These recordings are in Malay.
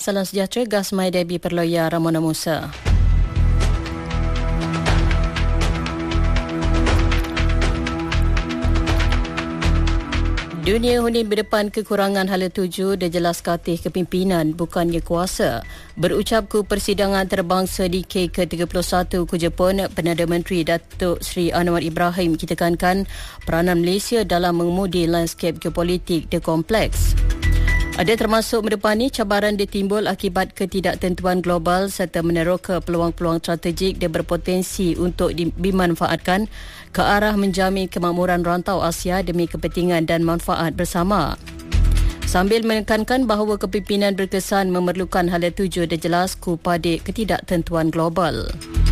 Salam sejahtera, Gasmai Debbie Perloya Ramona Musa. Dunia huni berdepan kekurangan hala tuju dan jelas katih kepimpinan bukannya kuasa. Berucap ku persidangan terbangsa di ke-31 ku Jepun, Perdana Menteri Datuk Seri Anwar Ibrahim ditekankan peranan Malaysia dalam mengemudi landscape geopolitik yang kompleks. Ada termasuk mendepani cabaran ditimbul akibat ketidaktentuan global serta meneroka peluang-peluang strategik dan berpotensi untuk dimanfaatkan ke arah menjamin kemakmuran rantau Asia demi kepentingan dan manfaat bersama. Sambil menekankan bahawa kepimpinan berkesan memerlukan hala tuju dan jelas kepada ketidaktentuan global.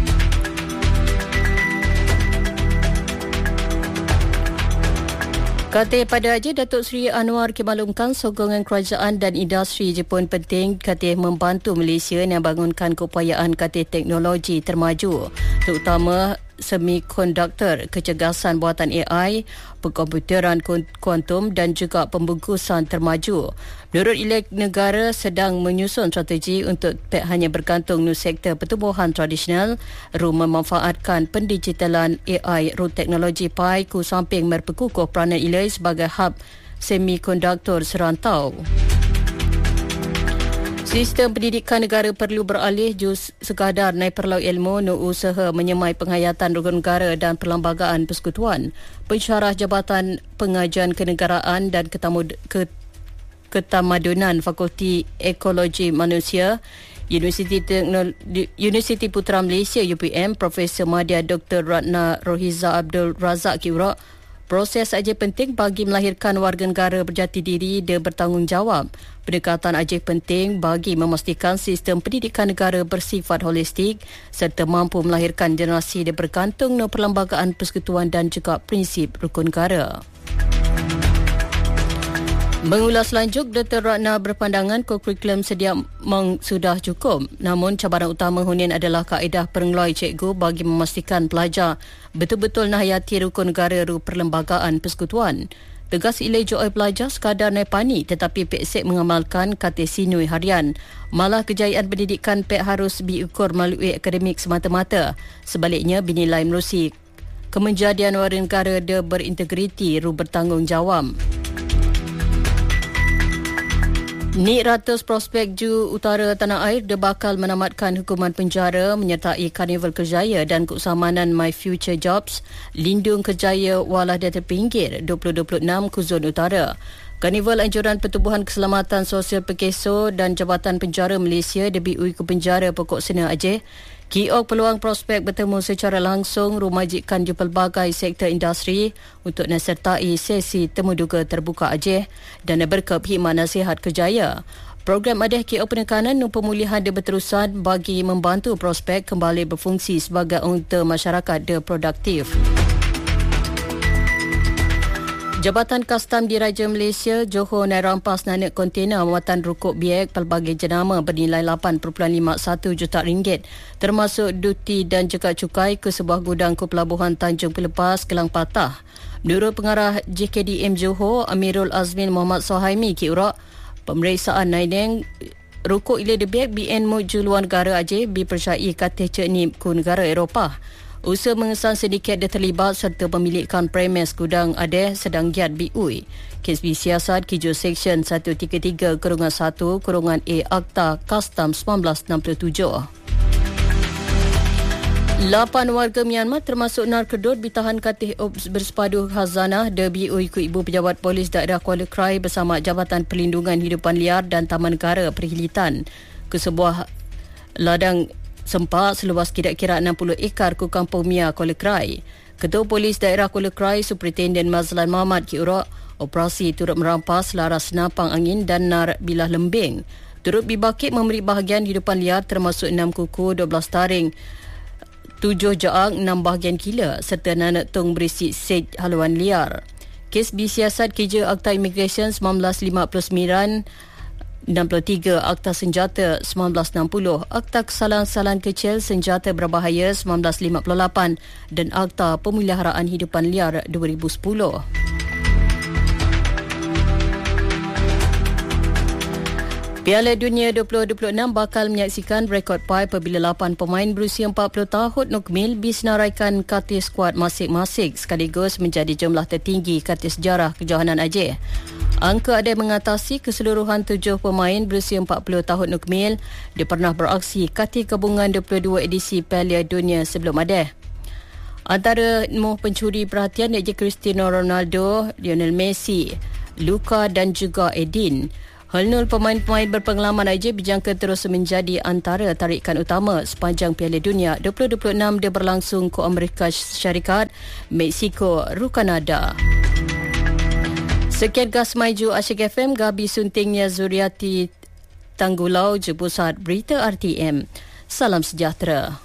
Kata pada Haji Datuk Seri Anwar kemalumkan sokongan kerajaan dan industri Jepun penting kata membantu Malaysia yang bangunkan keupayaan kata teknologi termaju terutama semikonduktor, kecergasan buatan AI, perkomputeran kuantum dan juga pembungkusan termaju. Menurut Ilek Negara sedang menyusun strategi untuk tak hanya bergantung di sektor pertumbuhan tradisional, memanfaatkan pendigitalan AI root teknologi PAI ku samping berpekukuh peranan Ilek sebagai hub semikonduktor serantau. Sistem pendidikan negara perlu beralih jus sekadar naik perlau ilmu nu usaha menyemai penghayatan rukun negara dan perlembagaan persekutuan. Pensyarah Jabatan Pengajian Kenegaraan dan Ketamadunan Fakulti Ekologi Manusia Universiti Putra Malaysia UPM, Profesor Madya Dr. Ratna Rohiza Abdul Razak Kiura, proses aja penting bagi melahirkan warga negara berjati diri dan bertanggungjawab. Pendekatan aja penting bagi memastikan sistem pendidikan negara bersifat holistik serta mampu melahirkan generasi yang bergantung dengan perlembagaan persekutuan dan juga prinsip rukun negara. Mengulas lanjut, Dr. Ratna berpandangan kurikulum sedia sudah cukup. Namun cabaran utama hunian adalah kaedah pengelola cikgu bagi memastikan pelajar betul-betul menghayati rukun negara perlembagaan persekutuan. Tegas ilai joy pelajar sekadar naik pani tetapi PESEK mengamalkan kata sinui harian. Malah kejayaan pendidikan PEK harus diukur melalui akademik semata-mata. Sebaliknya binilai menerusi kemenjadian warga negara dia berintegriti bertanggungjawab. Ni ratus prospek Ju Utara Tanah Air dia bakal menamatkan hukuman penjara menyertai Karnival Kerjaya dan keusamanan My Future Jobs Lindung Kerjaya Walah Dia Terpinggir 2026 Kuzon Utara. Karnival Anjuran Pertubuhan Keselamatan Sosial Pekeso dan Jabatan Penjara Malaysia DBUI ke Penjara Pokok Sena Aceh kiok peluang prospek bertemu secara langsung rumajikan ju pelbagai sektor industri untuk menyertai sesi temuduga terbuka Aceh dan berkephikmat nasihat kerjaya. Program adeh kiok penekanan dan pemulihan dia berterusan bagi membantu prospek kembali berfungsi sebagai unta masyarakat dia produktif. Jabatan Kastam Diraja Malaysia Johor naik rampas naik kontena muatan rukuk biak pelbagai jenama bernilai 8.51 juta ringgit termasuk duti dan juga cukai ke sebuah gudang ke Pelabuhan Tanjung Pelepas, Kelang Patah. Menurut pengarah JKDM Johor Amirul Azmin Muhammad Sohaimi Kiura, pemeriksaan naideng rukuk ila debiak BN Muju Luar Negara Aceh dipercayai katih ceknip ku negara Eropah. Usaha mengesan sindiket dia terlibat serta pemilikan premis gudang adeh sedang giat BUI. Kes siasat Kijo Seksyen 133-1-A Akta Kastam 1967. 8 warga Myanmar termasuk narkodot ditahan katih bersepadu khazanah BUI ku Ibu Pejabat Polis Daerah Kuala Krai bersama Jabatan Perlindungan Hidupan Liar dan Taman Negara Perkhidmatan ke sebuah ladang sempak seluas kira-kira 60 ekar ke Kampung Mia Kuala Krai. Ketua Polis Daerah Kuala Krai Superintenden Mazlan Muhammad Kiura, operasi turut merampas laras senapang angin dan nar bilah lembing. Turut dibakit memberi bahagian hidupan liar termasuk 6 kuku, 12 taring, 7 jaang, 6 bahagian kila serta nanak tong berisi sej haluan liar. Kes disiasat Kerja Akta Immigration 1959, 63 Akta Senjata 1960, Akta Kesalahan-Kesalahan Kecil Senjata Berbahaya 1958 dan Akta Pemeliharaan Hidupan Liar 2010. Piala Dunia 2026 bakal menyaksikan rekod pai apabila 8 pemain berusia 40 tahun nukmil disenaraikan kati skuad masing-masing sekaligus menjadi jumlah tertinggi kati sejarah kejohanan Aceh. Angka ada mengatasi keseluruhan 7 pemain berusia 40 tahun nukmil dia pernah beraksi kati gabungan 22 edisi Piala Dunia sebelum ada. Antara pencuri perhatian iaitu Cristiano Ronaldo, Lionel Messi, Luka dan juga Edin. Hal pemain-pemain berpengalaman Aceh dijangka terus menjadi antara tarikan utama sepanjang Piala Dunia 2026 dia berlangsung ke Amerika Syarikat, Meksiko, Kanada. Sekian Gas Maju Asyik FM, Gabi suntingnya Zuriati Tanggulau, Pusat Berita RTM. Salam sejahtera.